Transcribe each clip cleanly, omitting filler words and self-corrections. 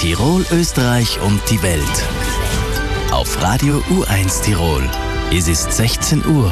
Tirol, Österreich und die Welt. Auf Radio U1 Tirol. Es ist 16 Uhr.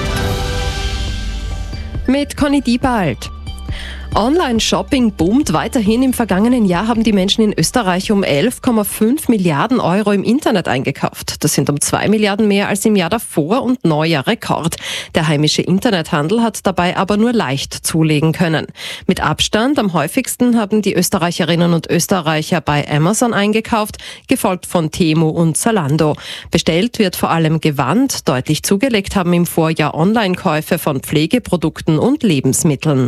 Mit Conny Diebald. Online-Shopping boomt weiterhin. Im vergangenen Jahr haben die Menschen in Österreich um 11,5 Milliarden Euro im Internet eingekauft. Das sind um 2 Milliarden mehr als im Jahr davor und neuer Rekord. Der heimische Internethandel hat dabei aber nur leicht zulegen können. Mit Abstand am häufigsten haben die Österreicherinnen und Österreicher bei Amazon eingekauft, gefolgt von Temu und Zalando. Bestellt wird vor allem Gewand. Deutlich zugelegt haben im Vorjahr Online-Käufe von Pflegeprodukten und Lebensmitteln.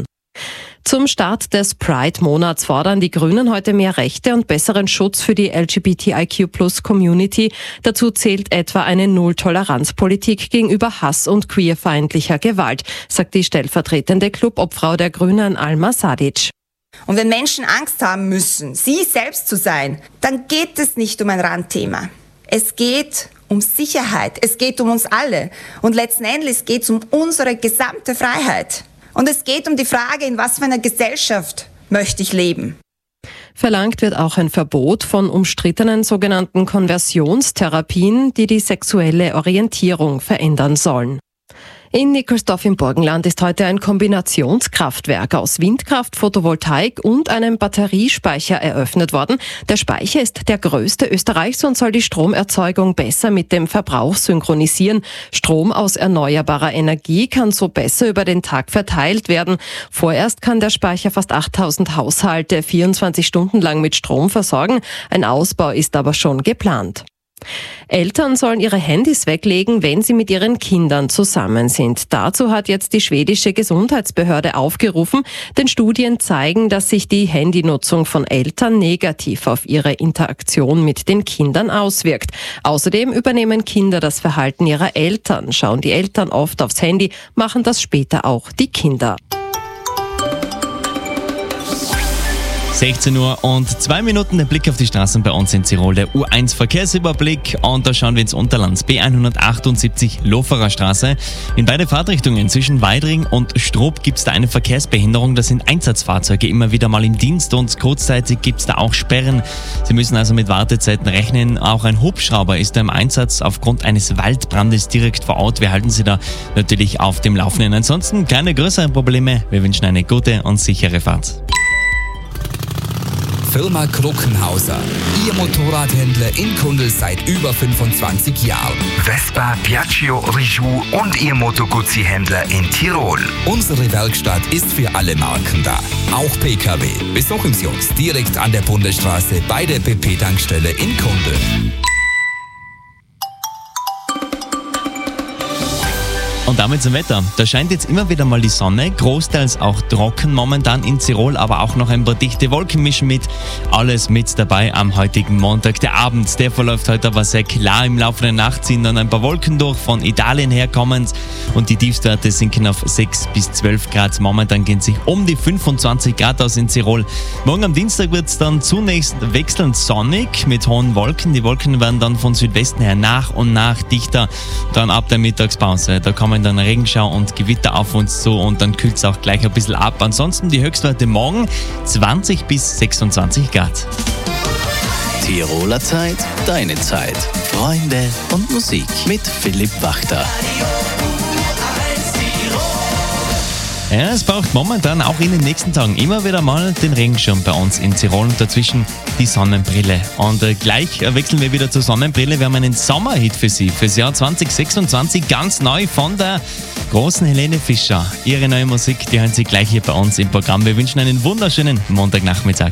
Zum Start des Pride-Monats fordern die Grünen heute mehr Rechte und besseren Schutz für die LGBTIQ+-Community. Dazu zählt etwa eine Null-Toleranz-Politik gegenüber Hass und queerfeindlicher Gewalt, sagt die stellvertretende Clubobfrau der Grünen Alma Sadic. Und wenn Menschen Angst haben müssen, sie selbst zu sein, dann geht es nicht um ein Randthema. Es geht um Sicherheit, es geht um uns alle und letzten Endes geht es um unsere gesamte Freiheit. Und es geht um die Frage, in was für einer Gesellschaft möchte ich leben. Verlangt wird auch ein Verbot von umstrittenen sogenannten Konversionstherapien, die die sexuelle Orientierung verändern sollen. In Nikolsdorf im Burgenland ist heute ein Kombinationskraftwerk aus Windkraft, Photovoltaik und einem Batteriespeicher eröffnet worden. Der Speicher ist der größte Österreichs und soll die Stromerzeugung besser mit dem Verbrauch synchronisieren. Strom aus erneuerbarer Energie kann so besser über den Tag verteilt werden. Vorerst kann der Speicher fast 8000 Haushalte 24 Stunden lang mit Strom versorgen. Ein Ausbau ist aber schon geplant. Eltern sollen ihre Handys weglegen, wenn sie mit ihren Kindern zusammen sind. Dazu hat jetzt die schwedische Gesundheitsbehörde aufgerufen, denn Studien zeigen, dass sich die Handynutzung von Eltern negativ auf ihre Interaktion mit den Kindern auswirkt. Außerdem übernehmen Kinder das Verhalten ihrer Eltern. Schauen die Eltern oft aufs Handy, machen das später auch die Kinder. 16 Uhr und 2 Minuten, der Blick auf die Straßen bei uns in Tirol, der U1 Verkehrsüberblick, und da schauen wir ins Unterland. B178 Loferer Straße. In beide Fahrtrichtungen zwischen Weidring und Strub gibt es da eine Verkehrsbehinderung. Da sind Einsatzfahrzeuge immer wieder mal im Dienst und kurzzeitig gibt es da auch Sperren. Sie müssen also mit Wartezeiten rechnen. Auch ein Hubschrauber ist da im Einsatz aufgrund eines Waldbrandes direkt vor Ort. Wir halten Sie da natürlich auf dem Laufenden. Ansonsten keine größeren Probleme. Wir wünschen eine gute und sichere Fahrt. Firma Kruckenhauser. Ihr Motorradhändler in Kundl seit über 25 Jahren. Vespa, Piaggio, Rijou und Ihr Moto Guzzi-Händler in Tirol. Unsere Werkstatt ist für alle Marken da. Auch PKW. Besuchen Sie uns direkt an der Bundesstraße bei der BP-Tankstelle in Kundl. Und damit zum Wetter. Da scheint jetzt immer wieder mal die Sonne, großteils auch trocken momentan in Tirol, aber auch noch ein paar dichte Wolken mischen mit. Alles mit dabei am heutigen Montag. Der Abend, der verläuft heute aber sehr klar. Im Laufe der Nacht ziehen dann ein paar Wolken durch, von Italien herkommend, und die Tiefstwerte sinken auf 6 bis 12 Grad. Momentan gehen sich um die 25 Grad aus in Tirol. Morgen am Dienstag wird es dann zunächst wechselnd sonnig mit hohen Wolken. Die Wolken werden dann von Südwesten her nach und nach dichter. Dann ab der Mittagspause, da kommen dann Regenschau und Gewitter auf uns zu und dann kühlt es auch gleich ein bisschen ab. Ansonsten die Höchstwerte morgen 20 bis 26 Grad. Tiroler Zeit, deine Zeit. Freunde und Musik mit Philipp Wachter. Ja, es braucht momentan auch in den nächsten Tagen immer wieder mal den Regenschirm bei uns in Tirol und dazwischen die Sonnenbrille. Und gleich wechseln wir wieder zur Sonnenbrille. Wir haben einen Sommerhit für Sie, fürs Jahr 2026, ganz neu von der großen Helene Fischer. Ihre neue Musik, die hören Sie gleich hier bei uns im Programm. Wir wünschen einen wunderschönen Montagnachmittag.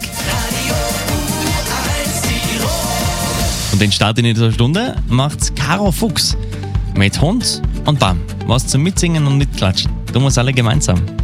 Und den Start in dieser Stunde macht Caro Fuchs mit Hund und Baum. Was zum Mitsingen und Mitklatschen. Tun wir es alle gemeinsam.